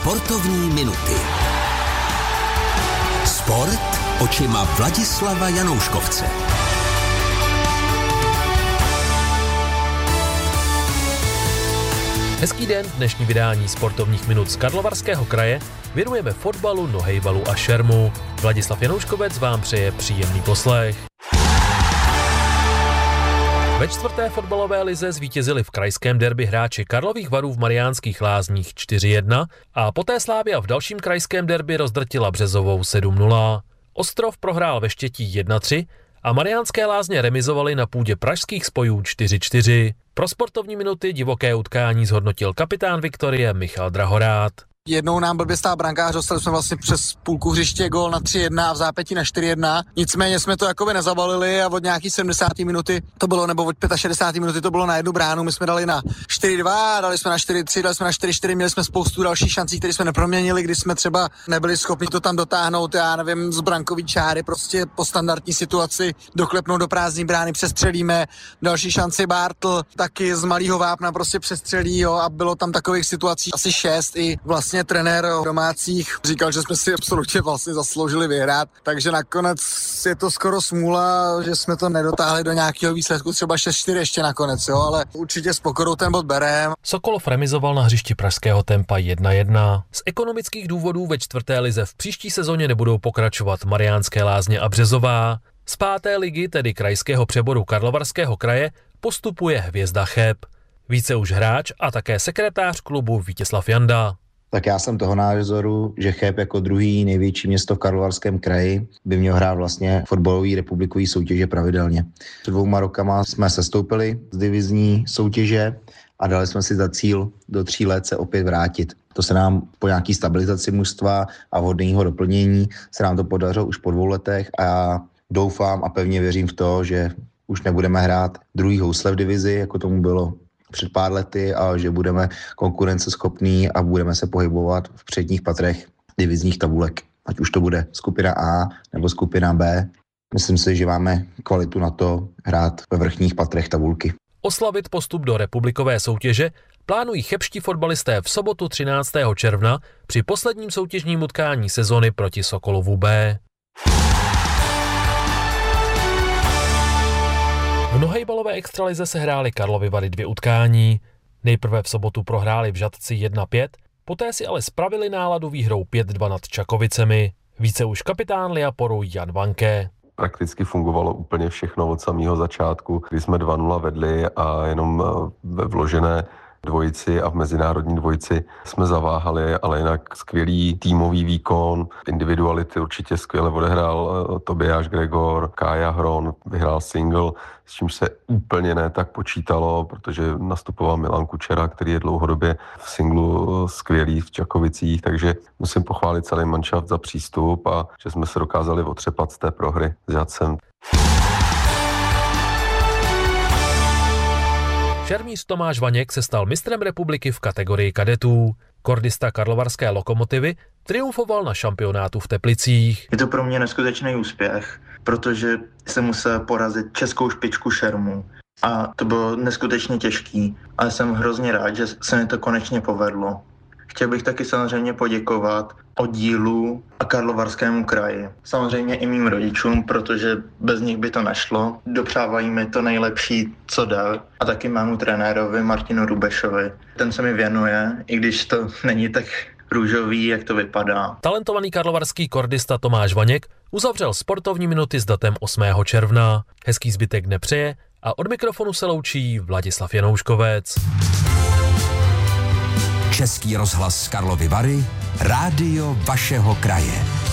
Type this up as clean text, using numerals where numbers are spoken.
Sportovní minuty. Sport očima Vladislava Janouškovce. Hezký den, dnešní vydání sportovních minut z Karlovarského kraje věnujeme fotbalu, nohejbalu a šermu. Vladislav Janouškovec vám přeje příjemný poslech. Ve čtvrté fotbalové lize zvítězili v krajském derby hráči Karlových Varů v Mariánských Lázních 4-1 a poté Slavia v dalším krajském derby rozdrtila Březovou 7-0. Ostrov prohrál ve Štětí 1-3 a Mariánské Lázně remizovaly na půdě pražských spojů 4-4. Pro sportovní minuty divoké utkání zhodnotil kapitán Viktorie Michal Drahorát. Jednou nám blbě stál brankář, dostali jsme vlastně přes půlku hřiště gól na 3-1 a v zápětí na 4-1. Nicméně jsme to jakoby nezabalili a od nějaký 70. minuty to bylo, nebo od 65. minuty to bylo na jednu bránu. My jsme dali na 4-2, dali jsme na 4-3, dali jsme na 4-4, měli jsme spoustu dalších šancí, které jsme neproměnili, když jsme třeba nebyli schopni to tam dotáhnout, já nevím, z brankový čáry, prostě po standardní situaci doklepnout do prázdné brány, přestřelíme. Další šanci Bartl taky z malého vápna prostě přestřelí, jo, a bylo tam takových situací asi 6 i vlastně trenér domácích říkal, že jsme si absolutně vlastně zasloužili vyhrát, takže nakonec je to skoro smůla, že jsme to nedotáhli do nějakého výsledku, třeba 6-4 ještě nakonec, jo, ale určitě s pokorou ten bod berem. Sokolov remizoval na hřišti pražského Tempa 1-1. Z ekonomických důvodů ve čtvrté lize v příští sezóně nebudou pokračovat Mariánské Lázně a Březová. Z páté ligy, tedy krajského přeboru Karlovarského kraje, postupuje Hvězda Cheb. Více už hráč a také sekretář klubu Vítězslav Janda. Tak já jsem toho názoru, že Cheb jako druhý největší město v Karlovarském kraji by měl hrát vlastně fotbalový republikový soutěže pravidelně. Před 2 rokama jsme sestoupili z divizní soutěže a dali jsme si za cíl do 3 let se opět vrátit. To se nám po nějaký stabilizaci mužstva a vhodného doplnění se nám to podařilo už po 2 letech a já doufám a pevně věřím v to, že už nebudeme hrát druhý housle v divizi, jako tomu bylo před pár lety, a že budeme konkurenceschopní a budeme se pohybovat v předních patrech divizních tabulek. Ať už to bude skupina A nebo skupina B. Myslím si, že máme kvalitu na to hrát ve vrchních patrech tabulky. Oslavit postup do republikové soutěže plánují chebští fotbalisté v sobotu 13. června při posledním soutěžním utkání sezony proti Sokolovu B. V nohejbalové extralize se hrály Karlovy Vary 2 utkání. Nejprve v sobotu prohráli v Žatci 1-5, poté si ale spravili náladu výhrou 5-2 nad Čakovicemi. Více už kapitán Liaporu Jan Vanke. Prakticky fungovalo úplně všechno od samého začátku, kdy jsme 2-0 vedli a jenom ve vložené dvojici a v mezinárodní dvojici jsme zaváhali, ale jinak skvělý týmový výkon, individuality určitě skvěle odehrál Tobiáš Gregor, Kája Hron vyhrál single, s čím se úplně ne tak počítalo, protože nastupoval Milan Kučera, který je dlouhodobě v singlu skvělý v Čakovicích, takže musím pochválit celý manšaft za přístup a že jsme se dokázali otřepat z té prohry s Žatcem. Šermíř Tomáš Vaněk se stal mistrem republiky v kategorii kadetů. Kordista karlovarské Lokomotivy triumfoval na šampionátu v Teplicích. Je to pro mě neskutečný úspěch, protože jsem musel porazit českou špičku šermu. A to bylo neskutečně těžký, ale jsem hrozně rád, že se mi to konečně povedlo. Chtěl bych taky samozřejmě poděkovat oddílu a Karlovarskému kraji. Samozřejmě i mým rodičům, protože bez nich by to nešlo. Dopřávají mi to nejlepší, co jde. A taky mému trenérovi Martinu Rubešovi. Ten se mi věnuje, i když to není tak růžový, jak to vypadá. Talentovaný karlovarský kordista Tomáš Vaněk uzavřel sportovní minuty s datem 8. června. Hezký zbytek dne přeje a od mikrofonu se loučí Vladislav Janouškovec. Český rozhlas Karlovy Vary, rádio vašeho kraje.